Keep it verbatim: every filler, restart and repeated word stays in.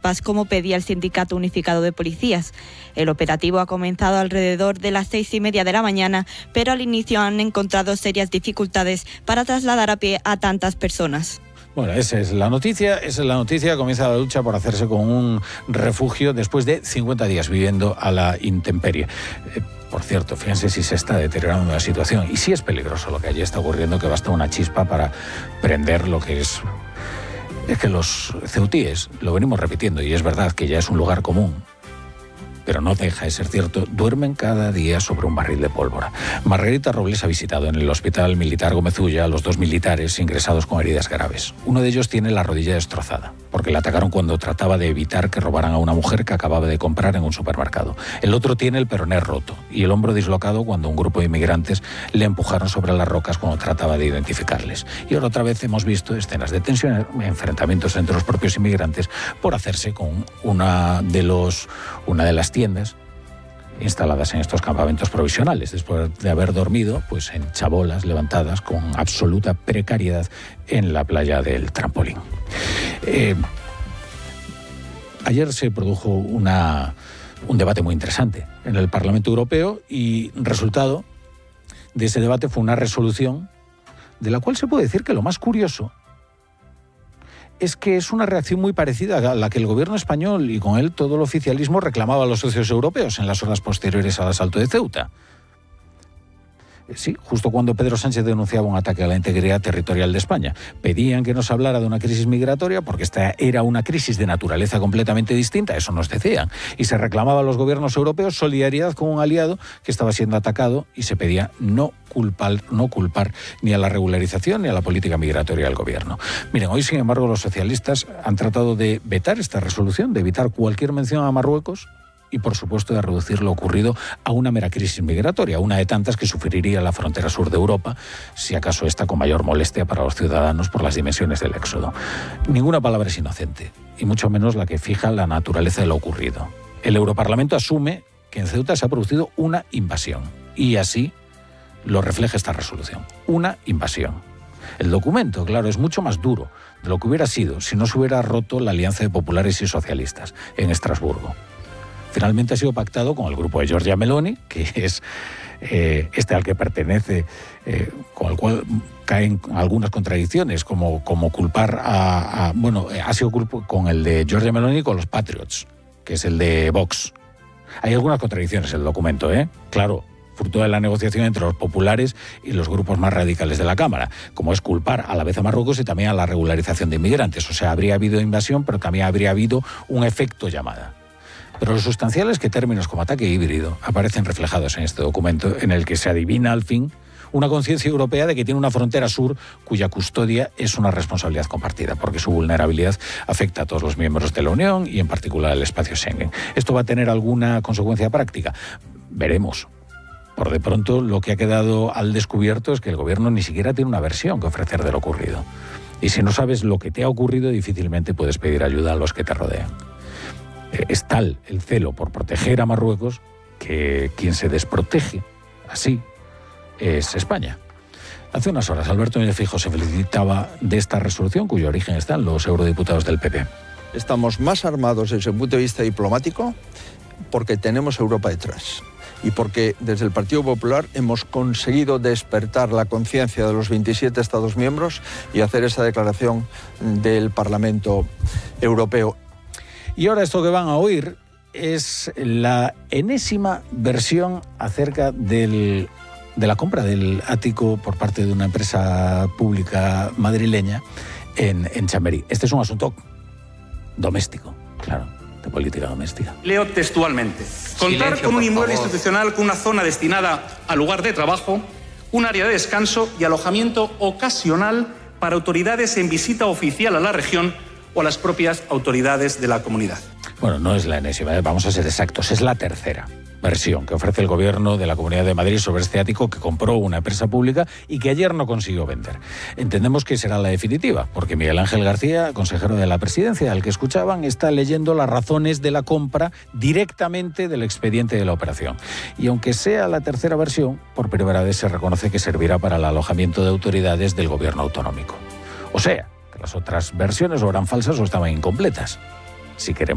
paz como pedía el Sindicato Unificado de Policías. El operativo ha comenzado alrededor de las seis y media de la mañana, pero al inicio han encontrado serias dificultades para trasladar a pie a tantas personas. Bueno, esa es la noticia, esa es la noticia. Comienza la lucha por hacerse con un refugio después de cincuenta días viviendo a la intemperie. Eh, por cierto, fíjense si se está deteriorando la situación y si es peligroso lo que allí está ocurriendo, que basta una chispa para prender lo que es... Es que los ceutíes, lo venimos repitiendo y es verdad que ya es un lugar común, pero no deja de ser cierto, duermen cada día sobre un barril de pólvora. Margarita Robles ha visitado en el Hospital Militar Gómez Ulla a los dos militares ingresados con heridas graves. Uno de ellos tiene la rodilla destrozada, porque le atacaron cuando trataba de evitar que robaran a una mujer que acababa de comprar en un supermercado. El otro tiene el peroné roto y el hombro dislocado cuando un grupo de inmigrantes le empujaron sobre las rocas cuando trataba de identificarles. Y ahora otra vez hemos visto escenas de tensión, enfrentamientos entre los propios inmigrantes por hacerse con una de, los, una de las tiendas instaladas en estos campamentos provisionales, después de haber dormido pues en chabolas levantadas con absoluta precariedad en la playa del Trampolín. Eh, ayer se produjo una, un debate muy interesante en el Parlamento Europeo y resultado de ese debate fue una resolución de la cual se puede decir que lo más curioso es que es una reacción muy parecida a la que el gobierno español y con él todo el oficialismo reclamaba a los socios europeos en las horas posteriores al asalto de Ceuta. Sí, justo cuando Pedro Sánchez denunciaba un ataque a la integridad territorial de España. Pedían que nos hablara de una crisis migratoria porque esta era una crisis de naturaleza completamente distinta, eso nos decían. Y se reclamaba a los gobiernos europeos solidaridad con un aliado que estaba siendo atacado y se pedía no culpar, no culpar ni a la regularización ni a la política migratoria del gobierno. Miren, hoy sin embargo los socialistas han tratado de vetar esta resolución, de evitar cualquier mención a Marruecos, y por supuesto de reducir lo ocurrido a una mera crisis migratoria, una de tantas que sufriría la frontera sur de Europa, si acaso esta con mayor molestia para los ciudadanos por las dimensiones del éxodo. Ninguna palabra es inocente, y mucho menos la que fija la naturaleza de lo ocurrido. El Europarlamento asume que en Ceuta se ha producido una invasión, y así lo refleja esta resolución, una invasión. El documento, claro, es mucho más duro de lo que hubiera sido si no se hubiera roto la alianza de populares y socialistas en Estrasburgo. Finalmente ha sido pactado con el grupo de Giorgia Meloni, que es eh, este al que pertenece, eh, con el cual caen algunas contradicciones, como, como culpar a, a... Bueno, ha sido culpo con el de Giorgia Meloni con los Patriots, que es el de Vox. Hay algunas contradicciones en el documento, ¿eh? Claro, fruto de la negociación entre los populares y los grupos más radicales de la Cámara, como es culpar a la vez a Marruecos y también a la regularización de inmigrantes. O sea, habría habido invasión, pero también habría habido un efecto llamada. Pero lo sustancial es que términos como ataque híbrido aparecen reflejados en este documento, en el que se adivina al fin una conciencia europea de que tiene una frontera sur cuya custodia es una responsabilidad compartida, porque su vulnerabilidad afecta a todos los miembros de la Unión y en particular al espacio Schengen. ¿Esto va a tener alguna consecuencia práctica? Veremos. Por de pronto, lo que ha quedado al descubierto es que el gobierno ni siquiera tiene una versión que ofrecer de lo ocurrido. Y si no sabes lo que te ha ocurrido, difícilmente puedes pedir ayuda a los que te rodean. Es tal el celo por proteger a Marruecos que quien se desprotege así es España. Hace unas horas Alberto Núñez Feijóo se felicitaba de esta resolución cuyo origen está en los eurodiputados del P P. Estamos más armados desde el punto de vista diplomático porque tenemos Europa detrás y porque desde el Partido Popular hemos conseguido despertar la conciencia de los veintisiete Estados miembros y hacer esa declaración del Parlamento Europeo. Y ahora esto que van a oír es la enésima versión acerca del, de la compra del ático por parte de una empresa pública madrileña en, en Chamberí. Este es un asunto doméstico, claro, de política doméstica. Leo textualmente. Contar Silencio, con un inmueble favor. institucional con una zona destinada al lugar de trabajo, un área de descanso y alojamiento ocasional para autoridades en visita oficial a la región o a las propias autoridades de la comunidad. Bueno, no es la enésima, vamos a ser exactos, es la tercera versión que ofrece el gobierno de la Comunidad de Madrid sobre este ático que compró una empresa pública y que ayer no consiguió vender. Entendemos que será la definitiva, porque Miguel Ángel García, consejero de la Presidencia, al que escuchaban, está leyendo las razones de la compra directamente del expediente de la operación. Y aunque sea la tercera versión, por primera vez se reconoce que servirá para el alojamiento de autoridades del gobierno autonómico. O sea, que las otras versiones o eran falsas o estaban incompletas. Si queremos